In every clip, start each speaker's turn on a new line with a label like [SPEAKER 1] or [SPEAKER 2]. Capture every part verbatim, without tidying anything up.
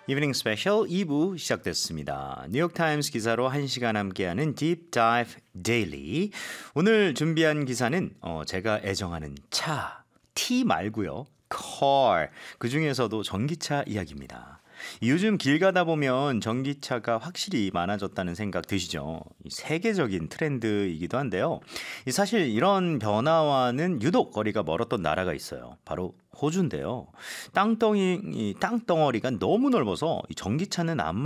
[SPEAKER 1] 이브닝 스페셜 이 부 시작됐습니다. 뉴욕타임스 기사로 한 시간 함께하는 Deep Dive Daily. 오늘 준비한 기사는 어, 제가 애정하는 차, T 말고요. car, 그중에서도 전기차 이야기입니다. 요즘 길 가다 보면 전기차가 확실히 많아졌다는 생각 드시죠? 세계적인 트렌드이기도 한데요. 사실 이런 변화와는 유독 거리가 멀었던 나라가 있어요. 바로 호주인데요. 땅덩이, 땅덩어리가 너무 넓어서 전기차는 안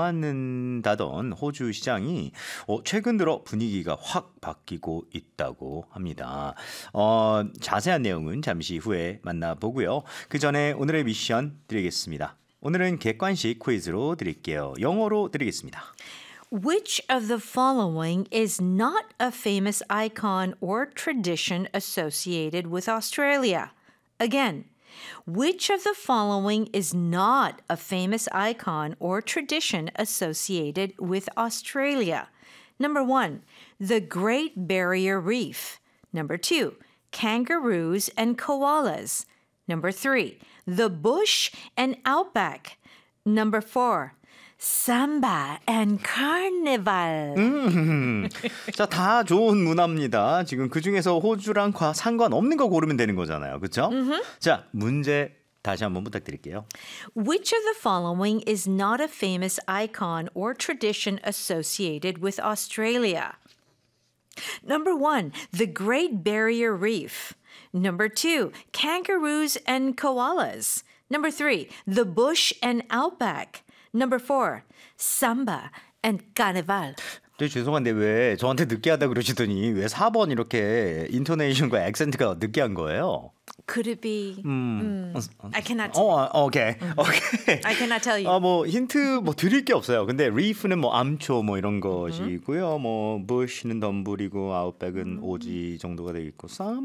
[SPEAKER 1] 맞는다던 호주 시장이 최근 들어 분위기가 확 바뀌고 있다고 합니다. 어, 자세한 내용은 잠시 후에 만나보고요. 그 전에 오늘의 미션 드리겠습니다. 오늘은 객관식 퀴즈로 드릴게요. 영어로 드리겠습니다.
[SPEAKER 2] Which of the following is not a famous icon or tradition associated with Australia? Again, which of the following is not a famous icon or tradition associated with Australia? Number one, the Great Barrier Reef. Number two, kangaroos and koalas. Number three, the bush and outback. Number four, samba and carnival.
[SPEAKER 1] 음, 자, 다 좋은 문화입니다. 지금 그 중에서 호주랑 과 상관없는 거 고르면 되는 거잖아요. 그렇죠? 자, 문제 다시 한번 부탁드릴게요.
[SPEAKER 2] Which of the following is not a famous icon or tradition associated with Australia? Number one, the Great Barrier Reef. Number two, kangaroos and koalas. Number three, the bush and outback. Number four, samba and carnival.
[SPEAKER 1] 네, 죄송한데 왜 저한테 느끼하다 그러시더니 왜 사 번 이렇게 인토네이션과 액센트가 느끼한 거예요?
[SPEAKER 2] Could it be?
[SPEAKER 1] 음,
[SPEAKER 2] 음, I cannot.
[SPEAKER 1] 어, 오케이, 오케이.
[SPEAKER 2] I cannot tell you.
[SPEAKER 1] 아, 뭐 힌트 뭐 드릴 게 없어요. 근데 리프는 뭐 암초 뭐 이런 것이고요. 뭐 부시는 덤불이고 아웃백은 오지 정도가 되겠고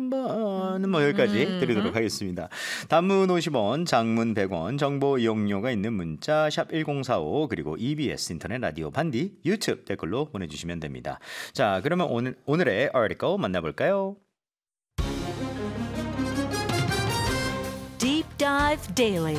[SPEAKER 1] 삼바는 뭐 여기까지 드리도록 하겠습니다. 단문 오십 원, 장문 백 원, 정보 이용료가 있는 문자 샵 일공사오 그리고 이비에스 인터넷 라디오 반디 유튜브 댓글로 보내주시면 됩니다. 자, 그러면 오늘 오늘의 article 만나볼까요?
[SPEAKER 2] Deep Dive Daily.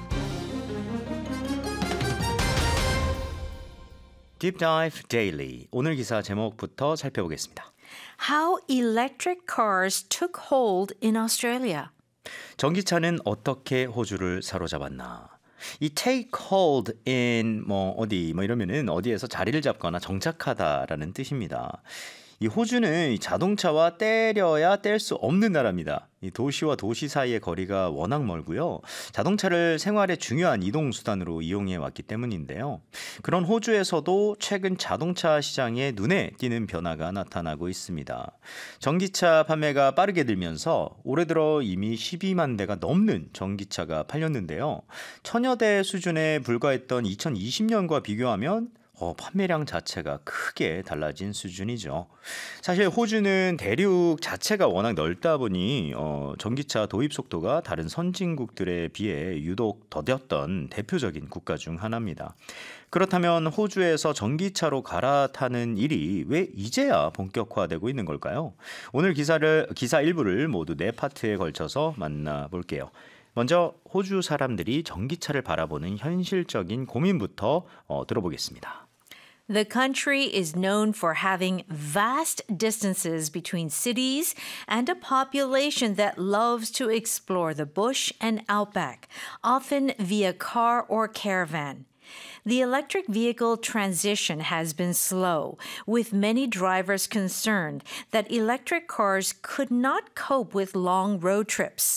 [SPEAKER 1] Deep Dive Daily. 오늘 기사 제목부터 살펴보겠습니다.
[SPEAKER 2] How electric cars took hold in Australia.
[SPEAKER 1] 전기차는 어떻게 호주를 사로잡았나? 이 take hold in 뭐 어디 뭐 이러면은 어디에서 자리를 잡거나 정착하다라는 뜻입니다. 이 호주는 자동차와 떼려야 뗄 수 없는 나라입니다. 이 도시와 도시 사이의 거리가 워낙 멀고요. 자동차를 생활의 중요한 이동 수단으로 이용해 왔기 때문인데요. 그런 호주에서도 최근 자동차 시장에 눈에 띄는 변화가 나타나고 있습니다. 전기차 판매가 빠르게 늘면서 올해 들어 이미 십이만 대가 넘는 전기차가 팔렸는데요. 천여 대 수준에 불과했던 이천이십 년과 비교하면 어, 판매량 자체가 크게 달라진 수준이죠. 사실 호주는 대륙 자체가 워낙 넓다 보니 어, 전기차 도입 속도가 다른 선진국들에 비해 유독 더뎠던 대표적인 국가 중 하나입니다. 그렇다면 호주에서 전기차로 갈아타는 일이 왜 이제야 본격화되고 있는 걸까요? 오늘 기사를 기사 일부를 모두 네 파트에 걸쳐서 만나볼게요. 먼저 호주 사람들이 전기차를 바라보는 현실적인 고민부터 어, 들어보겠습니다.
[SPEAKER 2] The country is known for having vast distances between cities and a population that loves to explore the bush and outback, often via car or caravan. The electric vehicle transition has been slow, with many drivers concerned that electric cars could not cope with long road trips.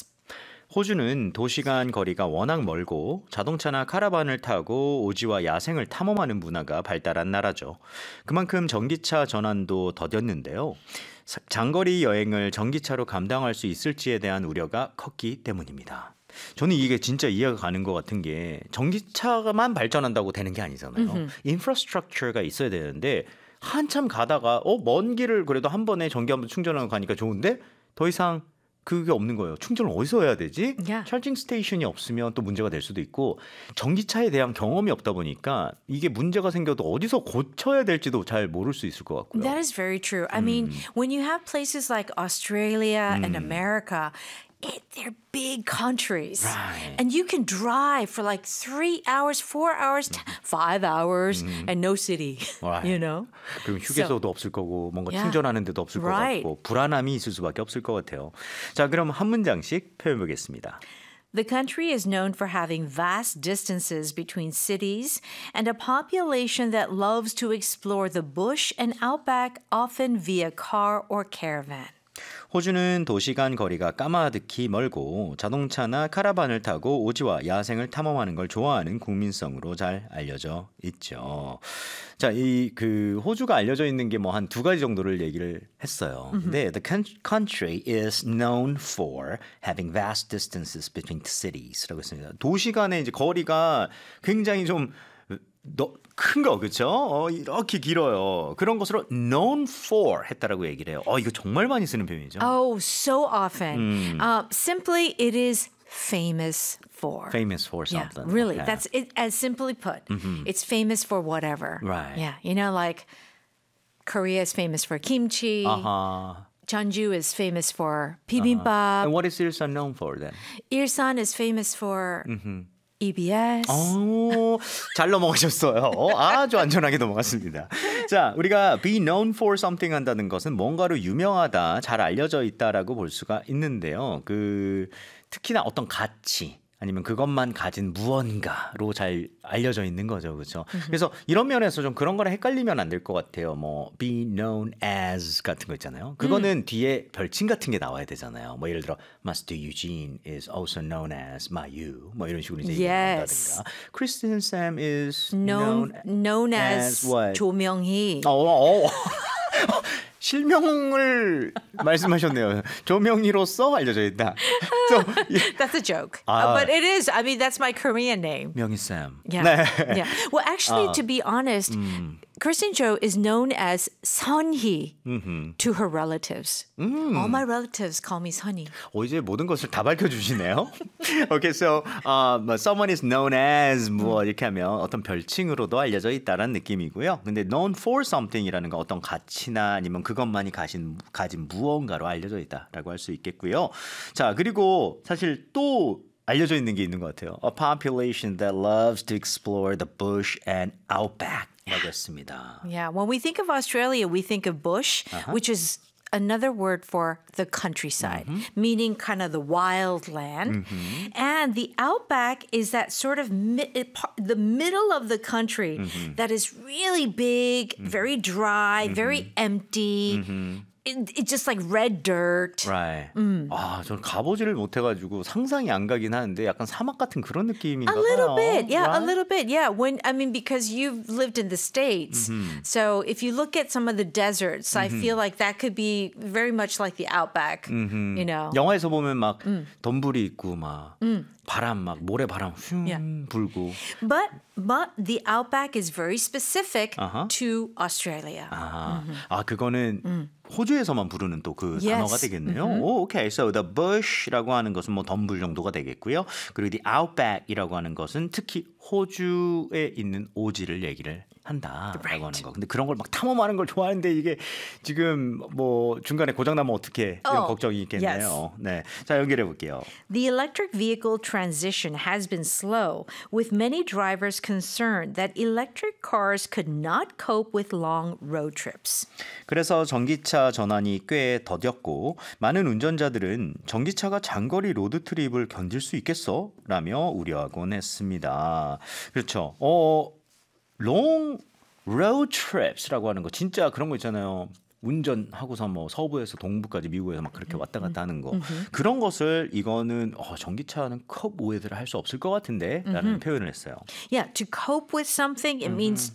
[SPEAKER 1] 호주는 도시 간 거리가 워낙 멀고 자동차나 카라반을 타고 오지와 야생을 탐험하는 문화가 발달한 나라죠. 그만큼 전기차 전환도 더뎠는데요. 장거리 여행을 전기차로 감당할 수 있을지에 대한 우려가 컸기 때문입니다. 저는 이게 진짜 이해가 가는 것 같은 게 전기차만 발전한다고 되는 게 아니잖아요. 인프라스트럭처가 있어야 되는데 한참 가다가 어, 먼 길을 그래도 한 번에 전기 한번 충전하고 가니까 좋은데 더 이상 그게 없는 거예요. 충전을 어디서 해야 되지?
[SPEAKER 2] Yeah.
[SPEAKER 1] 찰징 스테이션이 없으면 또 문제가 될 수도 있고 전기차에 대한 경험이 없다 보니까 이게 문제가 생겨도 어디서 고쳐야 될지도 잘 모를 수 있을 것 같고요.
[SPEAKER 2] That is very true. I mean, when you have places like Australia and America, it, they're big countries.
[SPEAKER 1] Right.
[SPEAKER 2] And you can drive for like three hours, four hours, t- five hours, and no city.
[SPEAKER 1] Right.
[SPEAKER 2] You know?
[SPEAKER 1] 그럼 휴게소도 없을 거고 뭔가
[SPEAKER 2] Yeah.
[SPEAKER 1] 충전하는 데도 없을
[SPEAKER 2] Right.
[SPEAKER 1] 것 같고 불안함이 있을 수밖에 없을 것 같아요. 자, 그럼 한 문장씩 표현해 보겠습니다.
[SPEAKER 2] The country is known for having vast distances between cities and a population that loves to explore the bush and outback, often via car or caravan.
[SPEAKER 1] 호주는 도시 간 거리가 까마득히 멀고 자동차나 카라반을 타고 오지와 야생을 탐험하는 걸 좋아하는 국민성으로 잘 알려져 있죠. 자, 이 그 호주가 알려져 있는 게 뭐 한 두 가지 정도를 얘기를 했어요. 근데 the country is known for having vast distances between cities라고 했습니다. 도시 간의 이제 거리가 굉장히 좀 큰 거, 그렇죠? 어, 이렇게 길어요. 그런 것으로 known for 했다라고 얘기를 해요. 어, 이거 정말 많이 쓰는 표현이죠.
[SPEAKER 2] Oh, so often. Uh, simply, it is famous for.
[SPEAKER 1] Famous for
[SPEAKER 2] Yeah,
[SPEAKER 1] something.
[SPEAKER 2] really.
[SPEAKER 1] Okay.
[SPEAKER 2] That's it. As simply put, it's famous for whatever.
[SPEAKER 1] Right.
[SPEAKER 2] Yeah, you know, like Korea is famous for kimchi.
[SPEAKER 1] Uh-huh.
[SPEAKER 2] Jeonju is famous for bibimbap.
[SPEAKER 1] And what is Ilsan known for then?
[SPEAKER 2] Ilsan is famous for E B S.
[SPEAKER 1] 오, 잘 넘어가셨어요. 어, 아주 안전하게 넘어갔습니다. 자, 우리가 be known for something 한다는 것은 뭔가로 유명하다, 잘 알려져 있다라고 볼 수가 있는데요. 그 특히나 어떤 가치 아니면 그것만 가진 무언가로 잘 알려져 있는 거죠, 그렇죠? 그래서 이런 면에서 좀 그런 거랑 헷갈리면 안 될 것 같아요. 뭐 be known as 같은 거 있잖아요. 그거는 음. 뒤에 별칭 같은 게 나와야 되잖아요. 뭐 예를 들어 Master Eugene is also known as Mayu, 뭐 이런 식으로 이제
[SPEAKER 2] Yes.
[SPEAKER 1] 얘기한다든가. Kristen Sam is
[SPEAKER 2] known known as,
[SPEAKER 1] as what?
[SPEAKER 2] 조명희.
[SPEAKER 1] 어, 어, 어. 실명을 말씀하셨네요. 조명희로서 알려져 있다. So,
[SPEAKER 2] That's a joke.
[SPEAKER 1] 아.
[SPEAKER 2] Uh, but it is. I mean, that's my Korean name.
[SPEAKER 1] 명희 Sam.
[SPEAKER 2] Yeah.
[SPEAKER 1] 네.
[SPEAKER 2] Yeah. Well, actually, to be honest,
[SPEAKER 1] 음.
[SPEAKER 2] Kristen Jo is known as Sunhee
[SPEAKER 1] 음흠.
[SPEAKER 2] to her relatives.
[SPEAKER 1] 음.
[SPEAKER 2] All my relatives call me Sunhee.
[SPEAKER 1] 어, 이제 모든 것을 다 밝혀주시네요. Okay, so um, someone is known as 뭐 이렇게 하면 어떤 별칭으로도 알려져 있다라는 느낌이고요. 근데 known for something이라는 건 어떤 가치나 아니면 그것만이 가진, 가진 무언가로 알려져 있다라고 할 수 있겠고요. 자, 그리고 사실 또 알려져 있는 게 있는 것 같아요. A population that loves to explore the bush and outback. 라고 했습니다.
[SPEAKER 2] Yeah. When we think of Australia, we think of bush,
[SPEAKER 1] Uh-huh.
[SPEAKER 2] which is another word for the countryside, meaning kind of the wild land. And the outback is that sort of mi- it, par- the middle of the country that is really big, very dry, very empty. It, it's just like red dirt.
[SPEAKER 1] Right. 아, 저는 가보지를 못해가지고 상상이 안 가긴 하는데 약간 사막 같은 그런 느낌인가
[SPEAKER 2] A
[SPEAKER 1] 봐요.
[SPEAKER 2] little bit, yeah, a
[SPEAKER 1] Right?
[SPEAKER 2] little bit, yeah. When I mean, because you've lived in the States, so if you look at some of the deserts, I feel like that could be very much like the outback. You know,
[SPEAKER 1] 영화에서 보면 막 덤불이 있고 막 바람 막 모래 바람 휘
[SPEAKER 2] Yeah.
[SPEAKER 1] 불고.
[SPEAKER 2] but but the outback is very specific
[SPEAKER 1] Uh-huh.
[SPEAKER 2] to Australia.
[SPEAKER 1] 아, 아 그거는 호주에서만 부르는 또 그
[SPEAKER 2] Yes.
[SPEAKER 1] 단어가 되겠네요. 오, 오케이. So the bush라고 하는 것은 뭐 덤불 정도가 되겠고요. 그리고 the outback이라고 하는 것은 특히 호주에 있는 오지를 얘기를 한다라고
[SPEAKER 2] Right.
[SPEAKER 1] 하는 거. 근데 그런 걸 막 탐험하는 걸 좋아하는데 이게 지금 뭐 중간에 고장 나면 어떻게 이런
[SPEAKER 2] Oh,
[SPEAKER 1] 걱정이 있겠네요. 네. 자, 연결해 볼게요.
[SPEAKER 2] The electric vehicle transition has been slow, with many drivers concerned that electric cars could not cope with long road trips.
[SPEAKER 1] 그래서 전기차 전환이 꽤 더뎠고 많은 운전자들은 전기차가 장거리 로드 트립을 견딜 수 있겠어? 라며 우려하곤 했습니다. 그렇죠. 어, long road trips라고 하는 거 진짜 그런 거 있잖아요. 운전하고서 뭐 서부에서 동부까지 미국에서 막 그렇게 왔다 갔다 하는 거. 그런 것을 이거는 어, 전기차는 컵 오해들을 할 수 없을 것 같은데 라는 표현을 했어요.
[SPEAKER 2] Yeah, to cope with something, it means